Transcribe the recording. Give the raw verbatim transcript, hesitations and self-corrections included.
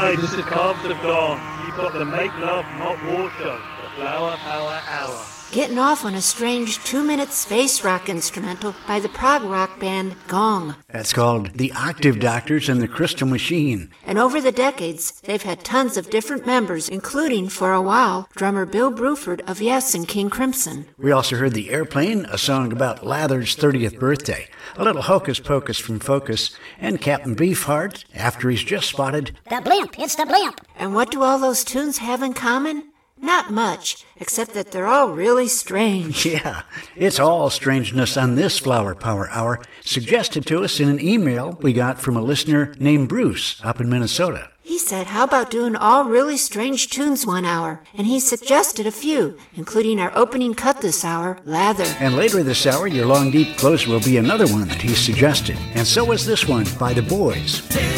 Hi, this is Calves of Dawn. You've got the Make Love Not War show, the Flower Power Hour. Getting off on a strange two-minute space rock instrumental by the prog rock band Gong. That's called The Octave Doctors and the Crystal Machine. And over the decades, they've had tons of different members, including, for a while, drummer Bill Bruford of Yes and King Crimson. We also heard The Airplane, a song about Lather's thirtieth birthday, a little Hocus Pocus from Focus, and Captain Beefheart, after he's just spotted the blimp. It's the blimp. And what do all those tunes have in common? Not much, except that they're all really strange. Yeah, it's all strangeness on this Flower Power Hour, suggested to us in an email we got from a listener named Bruce up in Minnesota. He said, how about doing all really strange tunes one hour? And he suggested a few, including our opening cut this hour, Lather. And later this hour, your long, deep closer will be another one that he suggested. And so is this one by The Boys.